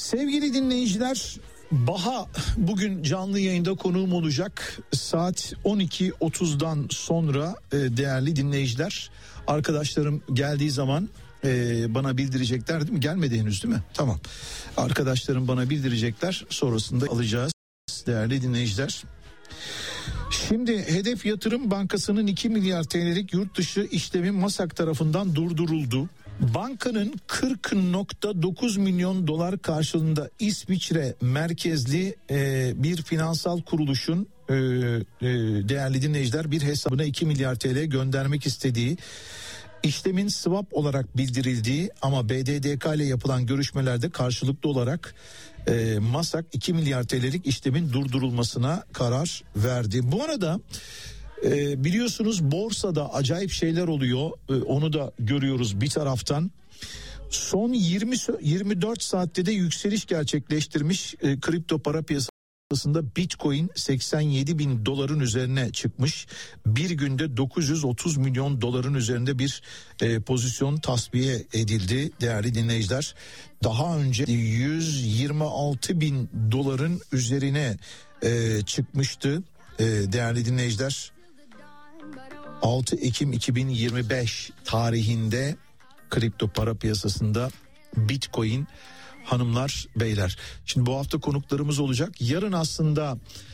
Sevgili dinleyiciler, Baha bugün canlı yayında konuğum olacak. Saat 12.30'dan sonra değerli dinleyiciler, arkadaşlarım geldiği zaman bana bildirecekler, değil mi? Gelmedi henüz, değil mi? Tamam. Arkadaşlarım bana bildirecekler, sonrasında alacağız değerli dinleyiciler. Şimdi Hedef Yatırım Bankası'nın 2 milyar TL'lik yurt dışı işlemi MASAK tarafından durduruldu. Bankanın 40.9 milyon dolar karşılığında İsviçre merkezli bir finansal kuruluşun değerli dinleyiciler bir hesabına 2 milyar TL göndermek istediği, işlemin swap olarak bildirildiği ama BDDK ile yapılan görüşmelerde karşılıklı olarak MASAK 2 milyar TL'lik işlemin durdurulmasına karar verdi. Bu arada biliyorsunuz borsada acayip şeyler oluyor, onu da görüyoruz bir taraftan. Son 24 saatte de yükseliş gerçekleştirmiş kripto para piyasasında Bitcoin 87 bin doların üzerine çıkmış. Bir günde 930 milyon doların üzerinde bir pozisyon tasfiye edildi değerli dinleyiciler. Daha önce 126 bin doların üzerine çıkmıştı değerli dinleyiciler. 6 Ekim 2025 tarihinde kripto para piyasasında Bitcoin, hanımlar beyler. Şimdi bu hafta konuklarımız olacak. Yarın aslında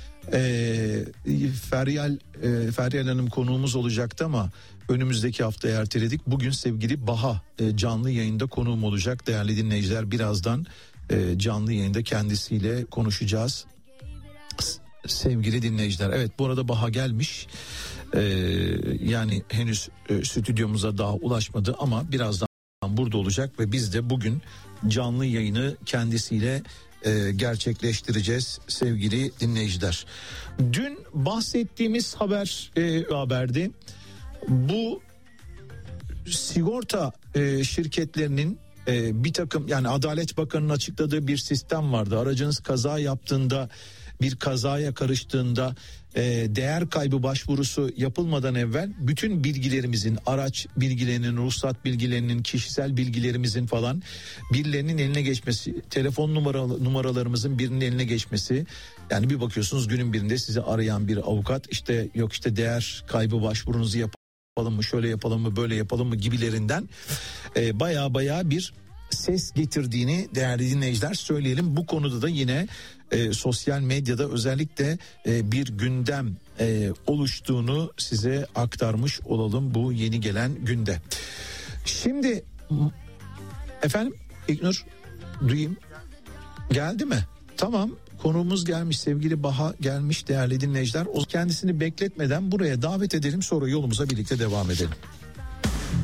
Feryal Hanım konuğumuz olacaktı ama önümüzdeki haftaya erteledik. Bugün sevgili Baha canlı yayında konuğum olacak değerli dinleyiciler. Birazdan canlı yayında kendisiyle konuşacağız. Sevgili dinleyiciler, evet, bu arada Baha gelmiş. Yani henüz stüdyomuza daha ulaşmadı ama birazdan burada olacak ve biz de bugün canlı yayını kendisiyle gerçekleştireceğiz sevgili dinleyiciler. Dün bahsettiğimiz haberde bu sigorta şirketlerinin bir takım, yani Adalet Bakanı'nın açıkladığı bir sistem vardı. Aracınız kaza yaptığında, bir kazaya karıştığında değer kaybı başvurusu yapılmadan evvel bütün bilgilerimizin, araç bilgilerinin, ruhsat bilgilerinin, kişisel bilgilerimizin falan birilerinin eline geçmesi, telefon numaralarımızın birinin eline geçmesi. Yani bir bakıyorsunuz günün birinde sizi arayan bir avukat, işte yok işte değer kaybı başvurunuzu yapalım mı, şöyle yapalım mı, böyle yapalım mı gibilerinden baya bir ses getirdiğini değerli dinleyiciler söyleyelim. Bu konuda da yine sosyal medyada özellikle bir gündem oluştuğunu size aktarmış olalım bu yeni gelen günde. Şimdi efendim İlknur, duyayım, geldi mi? Tamam, konuğumuz gelmiş, sevgili Baha gelmiş değerli dinleyiciler. O kendisini bekletmeden buraya davet edelim, sonra yolumuza birlikte devam edelim.